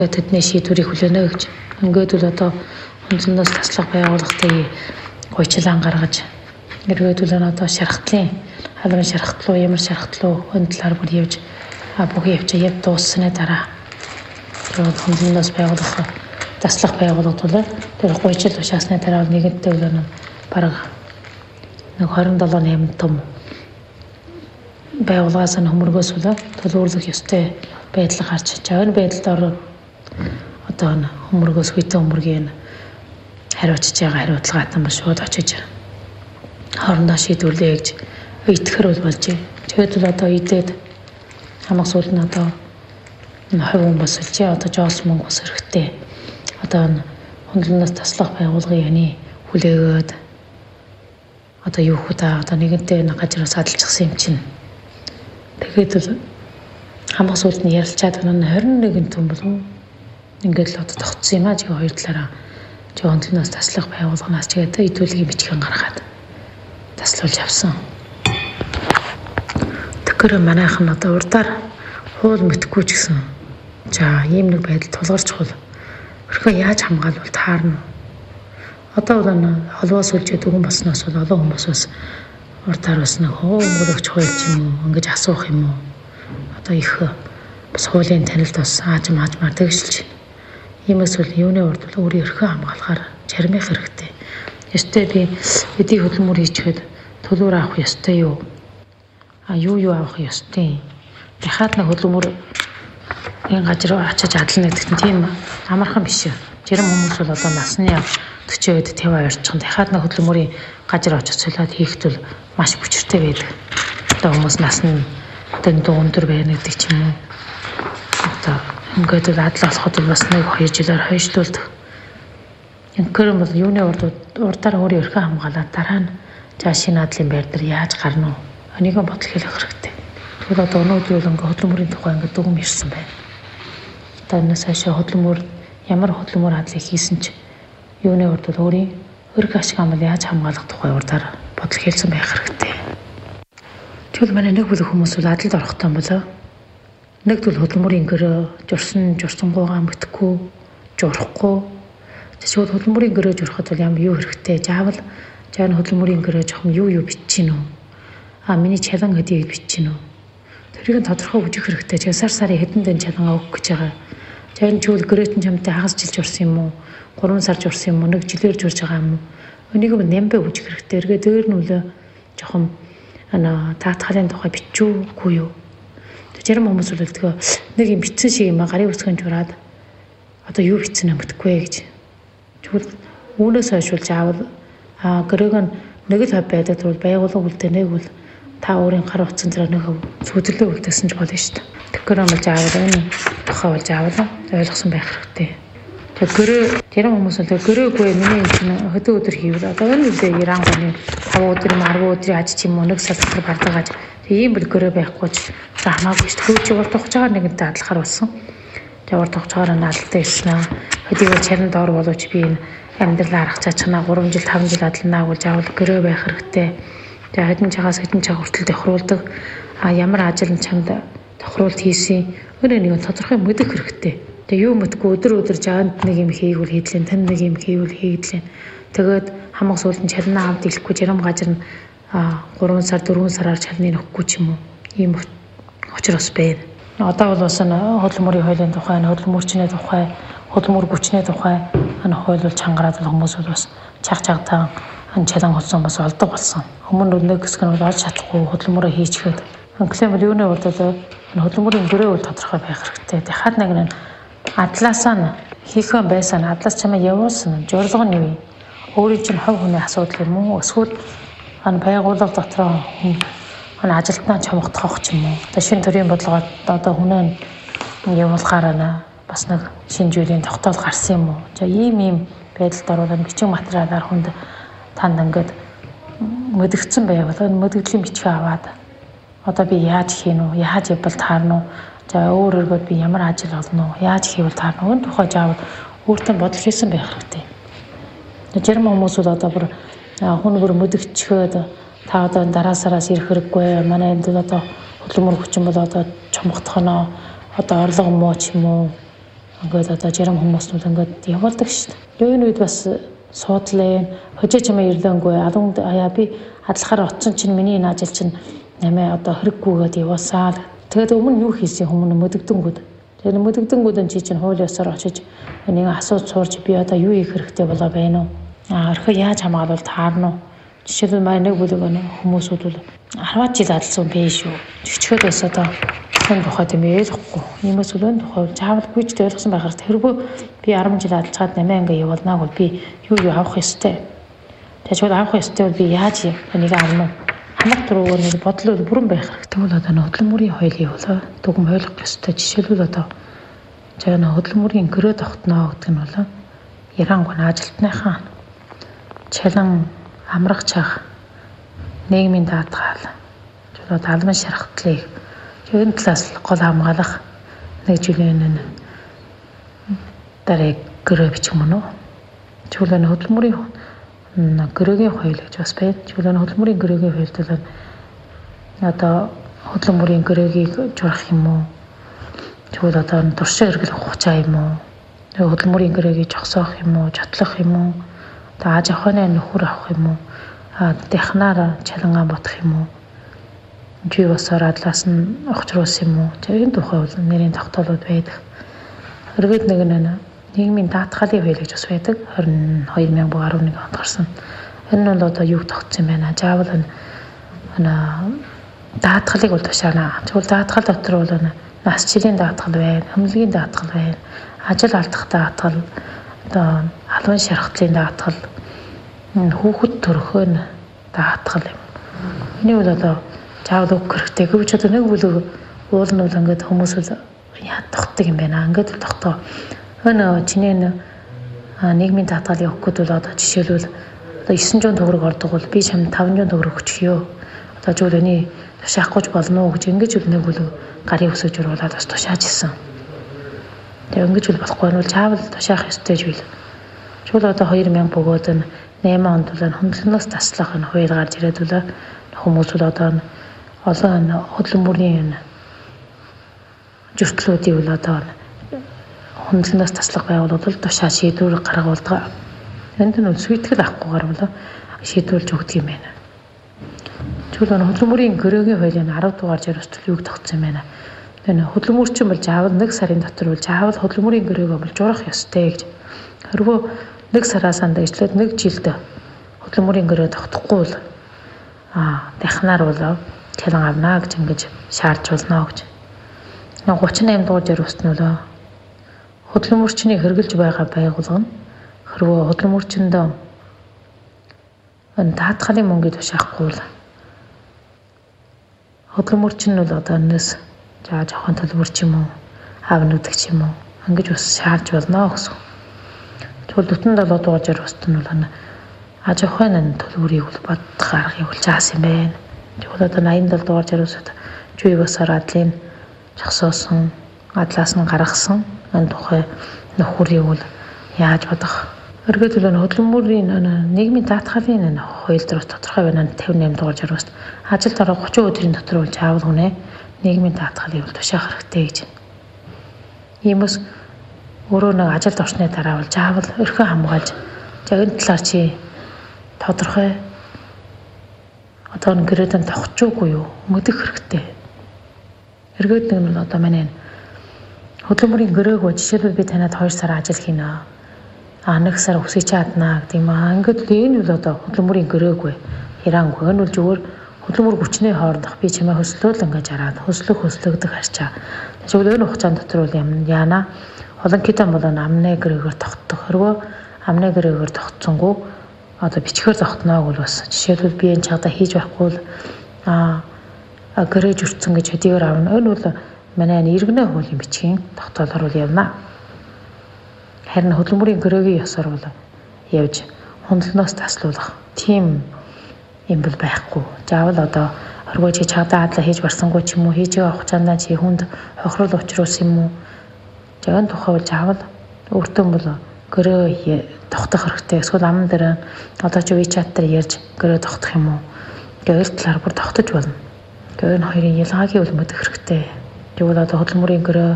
Тэдний шийдвэрийг хүлээнэ гэж. Ингээд бол одоо хүнзэнээс таслах байгууллагатай гойчлан гаргаж эргээдүүл нь одоо шархтлын халуун шархтлуу ямар шархтлуу хөндлөөр бүр явж бүхий явж дууссаны дараа хүнзэнээс байгуулах таслах байгууллага тэр гойчл ушаасны дараа нэгэнтээ бол бараг 27-8 том байгууллагаас нь хөмөргөөс төлөвлөх ёстой байдал гарч иж байгаа. Энэ байдалд ороод одоо хөмөргөөс хүйтэн хөмөргийн хариуцж байгаа хариуцлагатай маш шууд очиж хоорондоо шийдвэрлэе гэж итгэхэр болж байна. Тэгээд бол одоо идээд хамаг сүүл нь одоо хувь хүн бас үлжээ одоо жоос мөнгө бас хэрэгтэй. Одоо хүндлэнээс таслах байгууллагын яны хүлээгээд одоо юу худаа одоо нэгэнтээ гажраас адалчихсан юм чинь. Тэгээд л хамаг сүүлд нь ярилцаад 21 том болов ингээд л одоо тогтсон юм аа чи хоёр талаараа чи хүндлэнээс таслах байгууллагаас тэгээд идүүлгийн бичгэн гаргаад таслуулж авсан. Тэгэхээр манайхан одоо урдаар хуул мэдхгүй ч гэсэн за ийм нэг байдал тулгарч хул өрхөө яаж хамгаалвал таарна. Одоо бол холбоос үлжээд өгөн баснаас бол олон хүмүүс бас урдаар бас нэг мөрөгч хуйлч юм уу ингэж асуух юм уу. Одоо их бас хуулийн танилд бас аажмаар тэгшилж иймээс бол юуны урд бол өөрийн өрхөө хамгаалахаар чармих хэрэгтэй. Ёстой би эдийн хөдөлмөр хийчихэд төлөөр авах ёстой юу? Юу авах ёстой? Дахиад нэг хөдөлмөр энэ газар очиж адлна гэдэг нь тийм амархан биш үү? Жирам хүмүүс бол одоо насны 40-д 50 орчхон дахиад нэг хөдөлмөрийн газар очиж солиод хийхэд бол маш хүчтэй байдаг. Одоо хүмүүс насны дэндүү өндөр байна гэдэг ч юм уу. Одоо ингээд адал болоход бас 1-2 жилээр хойшлуулдаг. Ингээр бол юуны урдаар өөрийн өрхөө хамгаалаад дараа нь шинэ адлын байр дээр яаж гарна уу? Энийг бодол хэлэх хэрэгтэй. Тэгэхээр одоо өнөөдөр ингээд хөдөлмөрийн тухай ингээд дүгм ирсэн байна. Одоо энэс хойшоо хөдөлмөр ямар хөдөлмөр адлыг хийсэн ч юуны урд бол өөрийн өрх ашиг амал яаж хамгаалах тухай урдаар бодол хэлсэн байх хэрэгтэй. Тэгвэл манай нэг бүлэг хүмүүс бол адалд орохтой болоо. Нэгд бол хөдөлмөрийн гэрээ журсангуугаа мэдхгүй, журахгүй. Тэгвэл хөдөлмөрийн гэрээ журахад бол ямар юу хэрэгтэй? Заавал жаан хөдөлмөрийн гэрээ жоохон юу бичиж гин үү? Миний чалан хэдийг бичиж гин үү? Тэрийг тодорхой бүжих хэрэгтэй. Тэгээ сарын хэдэн дэн чалангаа өгөх гэж байгаа. Жаан чүүл гэрээт нь чамтай хагас жил журсан юм уу? 3 сар журсан юм уу? 1 жилээр журж байгаа юм уу? Энийг нэмбэ бүжих хэрэгтэй. Эргээ дээр нь үлээ жоохон таатгалын тухай бичүүгүй юу? Зарим хүмүүс бол тэгээ нэг юм бичсэн шиг юм гарын үсгэн жураад одоо юу бичсэн юм мэдгүй гэж. Тэгвэл үүнээс хойш заавал гэрэг нь нэг л хав байдаг бол байгууллага үлдээ нэг бол та өөрийн гар утсан зэрэг нэг сүлжлээ үлдээсэн ч болно шүү дээ. Тэгэхээр бол заавал энэ тухай бол заавал ойлгосон байх хэрэгтэй. Тэгэхээр зарим хүмүүс бол гэрээгүй миний чинь хөдөө өдөр хийвэл одоо энэ үлдээ Иран гоны 5 өдөр 10 өдрийн аж ч юм уу 1 сар дотор бардагааж ийм бэл гэрээ байхгүй ч хамаагүй шүү. Хөөч урд тогтож байгаа нэгэнтэй адлахаар болсон. Тэгээ урд тогтож байгаа нь алдалтай ирсэн аа. Хэдийгээр чаранд ор болооч би энэ амьдралаа харах чачнаа 3 жил 5 жил адлнаа гэж заавал гэрээ байх хэрэгтэй. Тэгээ хэдэн чагаас хэдэн чаг хүртэл тохируулдаг. Ямар ажил нь чамд тохируулт хийсэн. Өөрөө нэг тодорхой мэдэх хэрэгтэй. Тэгээ юу мэдгүй өдөр жаанд нэг юм хийгүүл хийдлээ, тань нэг юм хийгүүл хийдлээ. Тэгээд хамаг суулын чарнаа авд илэхгүй жарам газар нь 3 сар 4 сараар чалныг өгөхгүй ч юм уу. Ийм учир бас байна. Одоо бол бас хөдөлмөрийн хуулийн тухай, хөдөлмөрчний тухай, хөдөлмөр хүчний тухай хууль бол чангараад хүмүүс бол бас чагтаан чалан болсон бас олдог болсон. Өмнө нэг хэсэг нь олж чадахгүй хөдөлмөрөө хийчихэд. Ингээм бол юуны урд хөдөлмөрийн гэрээ бол тодорхой байх хэрэгтэй. Дахиад нэг нь адлаасаа нь хийхэн байсан адлаас чамаа явуулсан зорилго нь юу? Өөрийн чинь хувь хүний асуудал юм уу? Эсвэл байгууллага дотроо ажилтнаа чамгдах ч юм уу? Одоо шинэ төрлийн бодлогоо одоо хүнээ явуулахаар бас нэг шинэ зүйлийн тогтоол гарсан юм уу? За ийм байдалд ороод бичиг материалаар хүнд танд ингээд мэдгдсэн байвал энэ мэдгдлийн бичгээ аваад одоо би яаж хийнэ үү? Яаж явбал таарна уу? За өөрөөр би ямар ажил олно уу? Яаж хийвэл таарна уу? Энэ тухай заавал өөртөө бодол хийсэн байх хэрэгтэй. Зарим хүмүүс бол одоо бүр хүн бүр мэдгчгээд та одоо дараа сараас ирэх хэрэггүй. Манай энд одоо хөдөлмөр хүчин бол одоо чомгдохноо одоо орлого муу ч юм уу Ингээд одоо жарам хүмүүстүүд ингээд явуулдаг шүү дээ. Энэ үед бас суудлаа хожиж чамаа ирлэнгүй алунд аяа би адлахаар оцсон чинь миний энэ ажил чинь нэмээ одоо хэрэггүйгээд яваасаа. Тэгээд өмнө юу хийсэн хүмүүс мөдөгдөнгүүд. Тэгээд мөдөгдөнгүүд чи чинь хууль ёсоор очиж нэг асууж суурж би одоо юу хийх хэрэгтэй болоо байна уу? Орхио яаж хамгаалвал таарна уу? Жишээлбэл маань нэг бүлэг хүмүүсүүд бол 10 жил адалсан биш шүү. Чичгээд бас одоо хэн тухай тийм ойлгохгүй. Иймээс өлөн тухай заавал гүйж ойлгосон байхаар тэргүй би 10 жил адалцаад 8 анги явуулнаа бол би юу авах ёстой. Тэгвэл авах ёстой бол би яаж энийг авна уу? Хамаг дуруугаар нэг бодлоо бүрэн байх хэрэгтэй бол одоо хөдөлмөрийн хуулийг бол дүгм ойлгох ёстой. Жишээлбэл одоо жаа хөдөлмөрийн гэрээ тогтноо гэдэг нь бол Ирангүй ажилтныхаа чалан амрах чах нийгмийн даатгал одоо албан шархтлыг энэ талаас гол хамгаалах нэг жилийн дарыг гэрээ бичих мөн үү? Чөлөө хөдөлмөрийн гэрээгийн хууль гэж бас байна. Чөлөө хөдөлмөрийн гэрээгийн хуульд бол одоо хөдөлмөрийн гэрээгийг журах юм уу? Чөлөө одоо туршийн эргэл хугацаа юм уу? Хөдөлмөрийн гэрээгийг жогсоох юм уу? Жотлох юм уу? Одоо аж ахуйн нөхөр авах юм уу? Технаар чалангаа бодох юм уу? Жив басаар адлаас нь огцруулсан юм уу? Энэ тухай бол нэрийн тогтоолууд байдаг. Өргөд нэг нийгмийн даатгалын хууль гэж бас байдаг. 2011 онд гарсан. Энэ нь бол одоо юу тогтсон байна? Заавал даатгалыг бол тушаана. Тэгвэл даатгал дотор бол нас жилийн даатгал байна, хөмлөгийн даатгал байна, ажил алдах даатгал, одоо албан шархтлын даатгал, хүүхэд төрхөө даатгал юм. Энийг бол одоо заавал өгөх хэрэгтэй. Гэвч одоо нэг бүлэг уул нь бол ингээд хүмүүс яа тогтдог юм байна. Ингээд л тогтоо. Өнөө чиний нийгмийн даатгалыг өгөх гээд бол одоо жишээлбэл одоо 900 төгрөг ордог бол би чамд 500 төгрөг өчгөө. Одоо жуулны тушаахгүй болно уу гэж ингэж үл нэг бүлэг гарын өсөж уруулаад бас тушааж исэн. Тэгээ ингэж үл болохгүй нь бол заавал тушаах ёстой гэж бил. Жуул одоо 2000 бөгөөд 8 онд бол хөндлөнөөс таслах нь хууль гарч ирээд бол хүмүүс бол одоо олон хөдөлмөрийн зөрчлүүдийг бол одоо хөндлөнөөс таслах байгууллагууд тушаа шийдвэр гаргуулдаг. Энд нь сүйтгэл авахгүйгээр бол шийдвэрлэж өгдөг юм байна. Чөлөө хөдөлмөрийн гэрээгийн хуулийн 10 дугаар жирэмсэл юуг тогтсон юм байна. Энэ хөдөлмөрчин бол заавал 1 сарын дотор бол заавал хөдөлмөрийн гэрээг бол журах ёстой гэж. Хэрвээ 1 сараас андажлаад 1 жилд хөдөлмөрийн гэрээ тогтохгүй бол дахнаар бол чалан авна гэж ингэж шаардж болно гэж. 38 дугаар жирэмсэл нь хөдөлмөрчний хэрэгжилж байгаа байгууллага нь хэрвээ хөдөлмөрчөнд даатгалын мөнгөийг тушаахгүй бол хөдөлмөрчин нь бол одоо энэс жоохон төлбөрч юм уу, аав нүдгч юм уу ингэж бас шаардж болно гэсэн. Тэгвэл бүтэн 7 дугаар жирэмсэлт нь бол аж ахуйн төлбөрийг бол бодох аргыг бол заасан юм байна. Тэгвэл одоо 87 дугаар жирэмсэлт жүй басаар адлын зогсоосон, адлаас нь гаргасан энэ тухай нөхөрийг бол яаж бодох. Өргөд хөдөлмөрийн нийгмийн даатгалын хууль дээр тодорхой байна. 58 дугаар жирэмсэлт ажилд орох 30 өдрийн дотор бол заавал хүнээ нийгмийн даатгалыг бол тушаах хэрэгтэй гэж. Иймээс өөрөө нэг ажилд орсны дараа бол заавал өрхөө хамгаалж энэ талаар чи тодорхой одоо гэрээдэн тогтчихгүй юу мэдэх хэрэгтэй. Эргээд нэг нь одоо манай хөдөлмөрийн гэрээг жишээлбэл би танад 2 сар ажил хийнэ. 1 сар өсөж чаднаа гэдэг юм аа. Ингээд энэ бол одоо хөдөлмөрийн гэрээг Ирангүй. Энэ бол зүгээр хөдөлмөр хүчний хоорондох би чимээ хөслөөл ингэж хараад хөслөгдөг харчаа. Тэгвэл энэ хугацаанд дотор бол яана олон китэн бол амны гэрээгээр тогтдог. Хэрвээ амны гэрээгээр тогтсонгүй одоо бичгээр тогтноог бол бас жишээлбэл би энэ чагта хийж байхгүй бол гэрээ жүрцэн гэж хэдийгээр авна. Энэ бол манай иргэнэ хуулийн бичгийн тогтоолоор бол явна. Харин хөдөлмөрийн гэрээгийн ёсоор бол явж хөндлөнөөс таслуулах тийм юм бол байхгүй. Заавал одоо оргоо чи чагтаа адлаа хийж барсангүй ч юм уу хийж байгаа хугацаанд чи хүнд хохирол учруулсан юм уу? Жаан тухай бол заавал өөртөө бол гэрээ тогтох хэрэгтэй. Эсвэл амн дээр одоо чи WeChat дээр ярьж гэрээ тогтох юм уу? Гэвэл талаар бүр тогтож болно. Тэгээ энэ хоёрын ялгааг бол мэдэх хэрэгтэй. Тэгвэл одоо хөдөлмөрийн гэрээ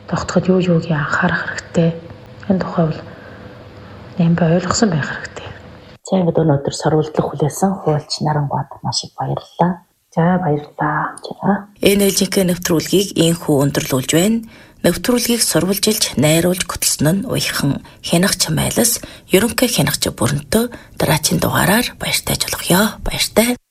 тогтоход юу юуг анхаарах хэрэгтэй. Энэ тухай бол нэмбэ ойлгосон байх хэрэгтэй. За ингээд өнөөдөр сурвалжлах хүлээсэн хуульч Нарангууд маш их баярлалаа. За баярлалаа. За. НЛЖК нэвтрүүлгийг инхүү өндөрлүүлж байна. Нэвтрүүлгийг сурвалжилж, найруулж хөтлсөн нь уяхан Хянах Чамайлас, ерөнхий хянагч бүрэнтөө дараагийн дугаараар баяртай жолгоё. Баяртай.